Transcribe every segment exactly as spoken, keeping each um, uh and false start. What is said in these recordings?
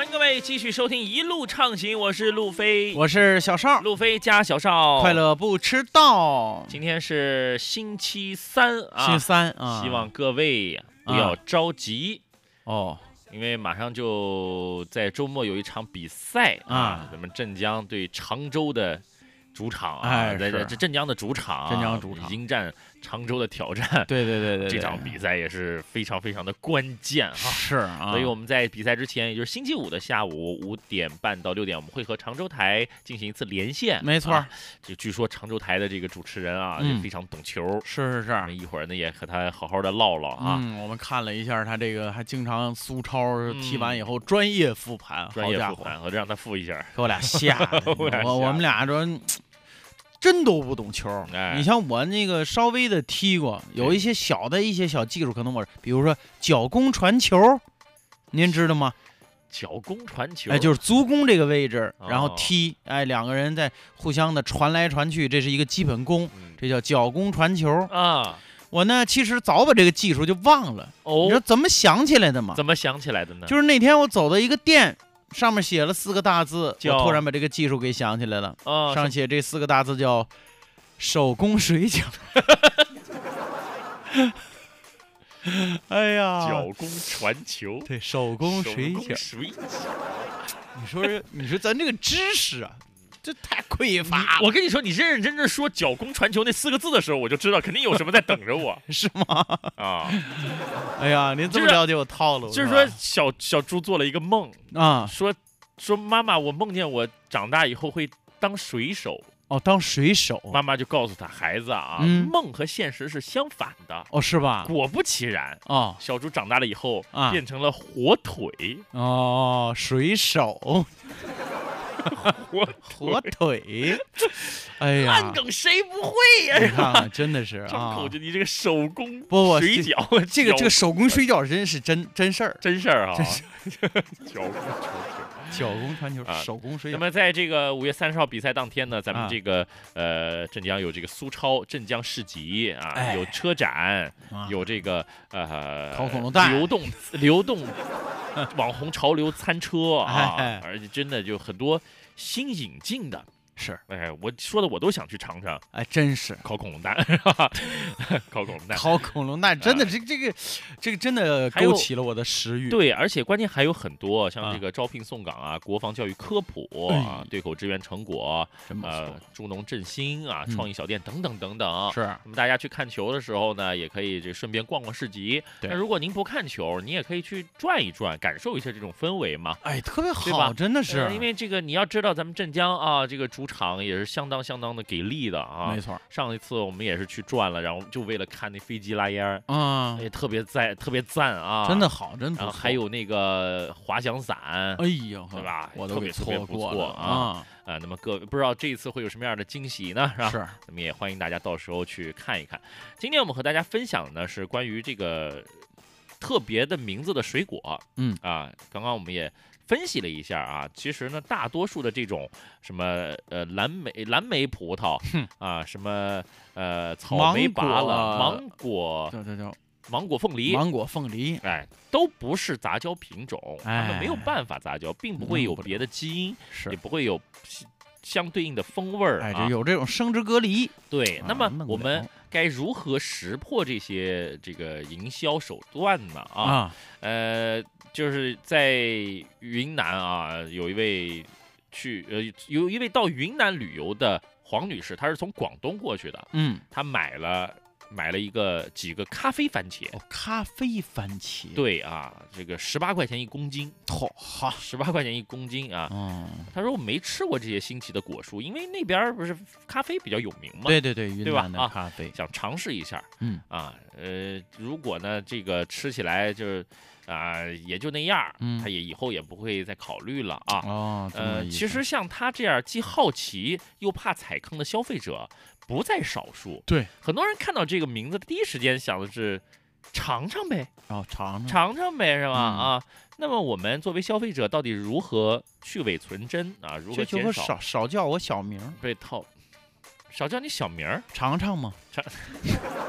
欢迎各位继续收听一路畅行，我是路飞， 我是小邵， 路飞加小邵， 快乐不迟到。 今天是星期三啊， 星期三啊， 希望各位不要着急、 啊、哦， 因为马上就在周末有一场比赛啊，咱们镇江对常州的主场啊， 哎、 在这镇江的主场， 镇江主场迎战常州的挑战。 对对对 对, 对， 这场比赛也是非常非常的关键哈。 是啊， 所以我们在比赛之前，也就是星期五的下午五点半到六点，我们会和常州台进行一次连线。 没错， 啊、这据说常州台的这个主持人啊，嗯、也非常懂球。 是是是，我们一会儿呢也和他好好的唠唠啊。 嗯，我们看了一下他这个，还经常苏超踢完以后专业复盘， 专、嗯、业复盘，我就让他复一下， 给我俩吓的。我我们俩说。真都不懂球， 哎、 你像我那个稍微的踢过，有一些小的一些小技术，可能我比如说脚弓传球，您知道吗？ 脚弓传球， 哎，就是足弓这个位置， 哦、 然后踢，哎，两个人在互相的传来传去，这是一个基本功，嗯、这叫脚弓传球啊。 我呢，其实早把这个技术就忘了， 哦， 你说怎么想起来的嘛？ 怎么想起来的呢？ 就是那天我走到一个店。上面写了四个大字， 我突然把这个技术给想起来了。 哦、 上写这四个大字叫手工水饺。哎呀， 脚弓传球， 对，手工水饺。 水饺， 你说，你说咱这个知识啊，这太匮乏了。 我跟你说，你认认真真说脚弓传球那四个字的时候，我就知道肯定有什么在等着我， 是吗？ 啊， 哎呀，您这么了解我套路， 就是说小小猪做了一个梦啊， 说说妈妈，我梦见我长大以后会当水手。 哦，当水手， 妈妈就告诉他孩子啊， 嗯、 梦和现实是相反的。 哦，是吧？ 果不其然， 哦， 小猪长大了以后、 啊、 变成了火腿。 哦，水手。 火火腿，哎呀， 烂梗谁不会呀、啊？ 你看看，真的是张口就你这个手工不水饺， 这个这个手工水饺真是真真事儿， 真事儿啊！ 脚工传球，脚工传球，手工水饺。 那么在这个五月三十号比赛当天呢，咱们这个、啊、呃镇江有这个苏超镇江市集啊， 哎、 有车展， 啊、 有这个呃烤恐龙蛋， 流动流动网红潮流餐车啊， 哎、 而且真的就很多新引进的。 是， 哎，我说的我都想去尝尝， 哎，真是烤恐龙蛋，烤恐龙蛋， 烤恐龙蛋，真的，这、啊、这个这个真的勾起了我的食欲。 对，而且关键还有很多，像这个招聘送岗啊、国防教育科普啊、 哎、 对口支援成果， 真不错， 呃，助农振兴啊、 嗯、 创意小店等等等等。 是， 那么大家去看球的时候呢，也可以这顺便逛逛市集。 对， 那如果您不看球，你也可以去转一转，感受一下这种氛围嘛。 哎，特别好，真的是、 呃。因为这个你要知道，咱们镇江啊，这个主场也是相。相当相当的给力的啊， 没错。 上一次我们也是去转了，然后就为了看那飞机拉烟儿啊， 也特别赞，特别赞啊， 真的好，真的。 然后还有那个滑翔伞， 哎呀， 对吧？ 我都给错过了啊啊！那么各不知道这一次会有什么样的惊喜呢？是吧？ 是。 那么也欢迎大家到时候去看一看。今天我们和大家分享的是关于这个特别的名字的水果， 嗯啊，刚刚我们也。分析了一下啊，其实呢，大多数的这种什么呃蓝莓、蓝莓葡萄啊，什么呃草莓拔了、芒果、 对对对， 芒果凤梨、 芒果凤梨， 哎，都不是杂交品种， 哎、 它们没有办法杂交，并不会有别的基因， 是也不会有相对应的风味儿， 哎， 啊、 有这种生殖隔离。 对， 啊、 那么我们该如何识破这些这个营销手段呢？啊， 啊呃。就是在云南啊，有一位去呃有一位到云南旅游的黄女士，她是从广东过去的， 嗯， 她买了买了一个几个咖啡番茄， 哦，咖啡番茄， 对啊，这个十八块钱一公斤， 好哈， 十八块钱一公斤啊， 嗯， 她说我没吃过这些新奇的果蔬，因为那边不是咖啡比较有名嘛， 对对对，云南的咖啡， 啊、想尝试一下， 嗯啊，呃，如果呢这个吃起来就是。啊、呃，也就那样， 嗯， 他也以后也不会再考虑了啊。 哦， 呃，其实像他这样既好奇又怕踩坑的消费者不在少数。 对， 很多人看到这个名字，第一时间想的是尝尝呗， 哦，尝尝尝尝呗，是吧？ 嗯、 啊，那么我们作为消费者，到底如何去伪存真啊？如何减少？ 少少叫我小名， 被套，少叫你小名儿， 尝尝吗？ 尝。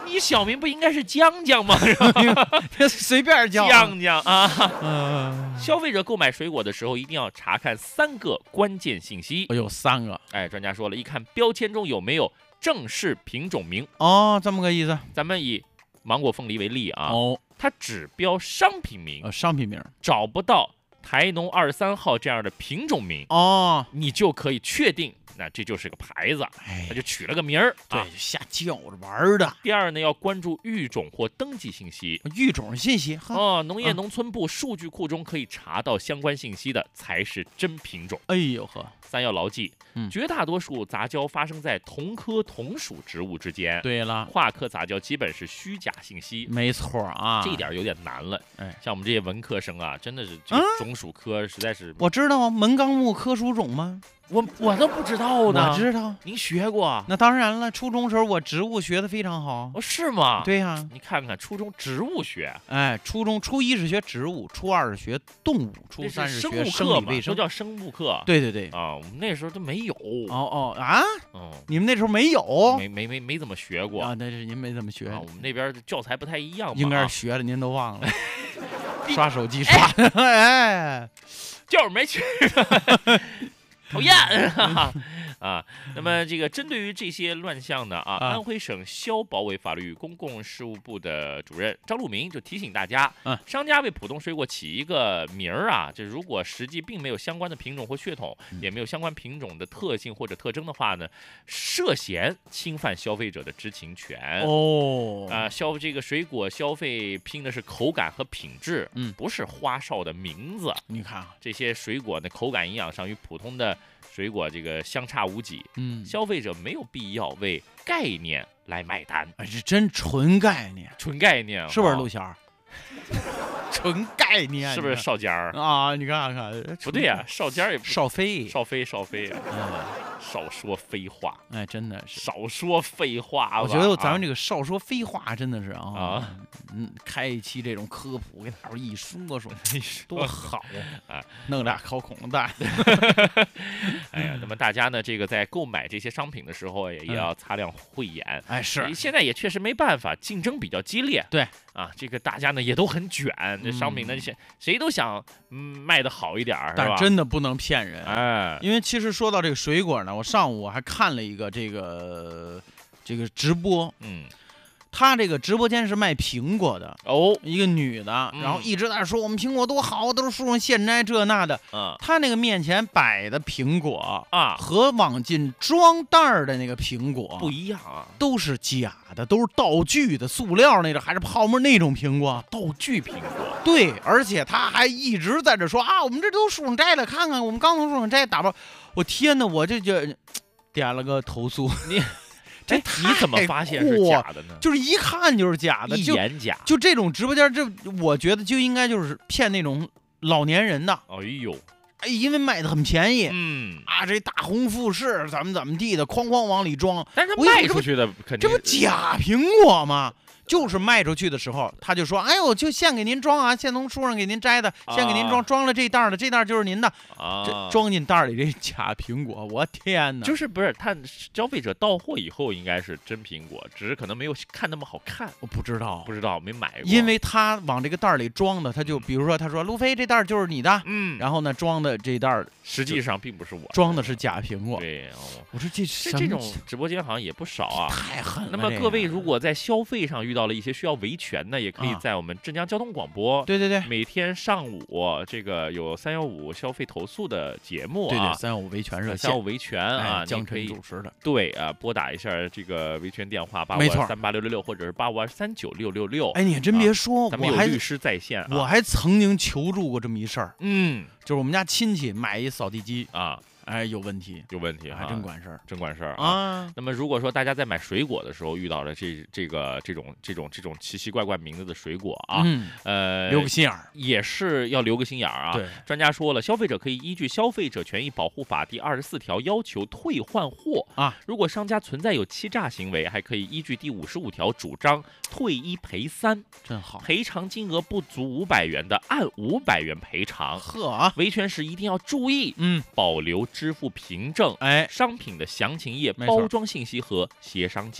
你小名不应该是江江吗？ 随便叫江江啊。 嗯， 消费者购买水果的时候，一定要查看三个关键信息。 我有三个。 哎，专家说了，一看标签中有没有正式品种名。 哦，这么个意思。 咱们以芒果、凤梨为例啊， 哦， 它只标商品名， 呃，商品名。 找不到台农二三号这样的品种名， 哦， 你就可以确定，那这就是个牌子， 哎它就取了个名儿。 对， 啊就瞎叫着玩儿的。 第二呢，要关注育种或登记信息。 育种信息，哈， 哦，农业啊农村部数据库中可以查到相关信息的才是真品种。 哎呦呵， 三要牢记， 嗯绝大多数杂交发生在同科同属植物之间， 对了， 跨科杂交基本是虚假信息。 没错啊， 这一点有点难了， 哎， 像我们这些文科生啊，真的是这个嗯种属科实在是， 我知道啊，门纲目科属种吗？ 我我都不知道呢。 我知道。 您学过？ 那当然了，初中时候我植物学的非常好。 哦，是吗？， 对呀、 你看看初中植物学， 哎，初中初一是学植物，初二是学动物，初这三是生学物课嘛， 生理卫生。 都叫生物课。 对对对。 啊，我们那时候都没有。 哦哦啊， 嗯， 你们那时候没有？ 没没没没怎么学过啊，那是您没怎么学， 啊，我们那边的教材不太一样嘛， 应该啊是学了，您都忘了。刷手机刷的，哎， 就是没去，讨厌啊！那么这个针对于这些乱象呢啊， 啊安徽省消保委法律与公共事务部的主任张路明就提醒大家， 嗯商家为普通水果起一个名儿啊，这如果实际并没有相关的品种或血统， 嗯也没有相关品种的特性或者特征的话呢，涉嫌侵犯消费者的知情权。 哦， 啊，消这个水果消费拼的是口感和品质， 嗯不是花哨的名字。 你看啊， 这些水果的口感营养上与普通的水果这个相差无几， 嗯， 消费者没有必要为概念来买单， 哎，这真纯概念， 纯概念是不是啊陆小？纯概念， 是不是你少尖儿？ 看啊？你看看， 不对呀、少尖儿也不少飞， 少飞少飞啊， 嗯， 少说废话， 哎，真的是。 少说废话吧。 我觉得咱们啊这个少说废话真的是啊， 啊嗯，开一期这种科普，给大伙儿一说说，多多好啊！ 弄俩烤孔的蛋， 哎呀，那么大家呢，这个在购买这些商品的时候也也要擦亮慧眼。 哎，是现在也确实没办法，竞争比较激烈。 对啊，这个大家呢也都很卷，这商品呢嗯谁谁都想嗯卖的好一点儿，是但吧？ 真的不能骗人。 哎， 因为其实说到这个水果呢，我上午还看了一个这个这个直播， 嗯， 他这个直播间是卖苹果的， 哦， 一个女的， 嗯然后一直在那说我们苹果多好，都是树上现摘这那的。 嗯他那个面前摆的苹果啊， 和往进装袋儿的那个苹果不一样啊， 都是假的，都是道具的，塑料那种还是泡沫那种苹果。 道具苹果， 对，而且他还一直在这说啊，我们这都树上摘的，看看我们刚从树上摘，打包。我天哪，我这就点了个投诉。 你这哎你怎么发现是假的呢？ 就是一看就是假的， 一就眼假。 就这种直播间，这我觉得就应该就是骗那种老年人的， 哎呦， 哎，因为卖的很便宜。 嗯， 啊，这大红富士怎么怎么地的，哐哐往里装， 但是我以为这不卖出去的肯定这不假苹果吗？就是卖出去的时候，他就说：“哎呦，就现给您装啊，现从树上给您摘的，现给您装， 啊装了这袋儿的，这袋儿就是您的。 啊， 这装进袋儿里这假苹果，我天哪！ 就是不是他消费者到货以后应该是真苹果，只是可能没有看那么好看， 我不知道不，知道没买过。 因为他往这个袋儿里装的，他就比如说他说路飞这袋儿就是你的， 嗯， 然后呢装的这袋儿实际上并不是我装的是假苹果。 对哦， 我说这这什么这种直播间好像也不少啊。 太狠了。 那么这个各位如果在消费上遇到了一些需要维权的，也可以啊在我们镇江交通广播， 对对对每天上午这个有三幺五消费投诉的节目对对， 啊， 三幺五维权热线三幺五维权啊， 哎，江晨你可以主持的， 对啊拨打一下这个维权电话八五没错二三八六六六或者是八五二三九六六六。 哎，你还真别说，我还咱们有律师在线啊， 我还曾经求助过这么一事儿， 嗯就是我们家亲戚买一扫地机， 啊哎，有问题， 有问题， 还真管事儿真管事儿啊。 啊。 那么如果说大家在买水果的时候遇到了这这个这种这种这种奇奇怪怪名字的水果啊， 嗯， 呃， 留个心眼儿。 也是要留个心眼儿啊。 对， 专家说了，消费者可以依据《消费者权益保护法》第二十四条要求退换货啊。 如果商家存在有欺诈行为，还可以依据第五十五条主张退一赔三， 真好。 赔偿金额不足五百元的按五百元赔偿。 呵啊， 维权时一定要注意嗯， 保留支付凭证。 哎， 商品的详情页、 没错包装信息和协商记录。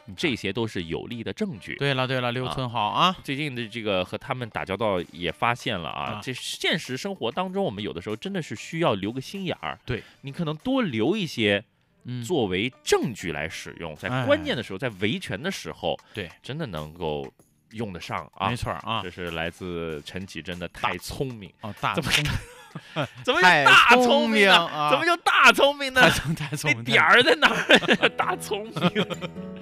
这些都是有力的证据。 对了对了，刘存豪啊， 最近的这个和他们打交道也发现了啊， 啊这现实生活当中，我们有的时候真的是需要留个心眼儿。 对， 你可能多留一些。 嗯， 作为证据来使用，在关键的时候，在维权的时候， 对， 真的能够用得上啊。 没错啊， 这是来自陈绮贞的太聪明哦，大怎么聪怎么就大聪明啊？ 怎么就大聪明呢？ 太聪太聪明， 那点儿在哪儿？大聪明。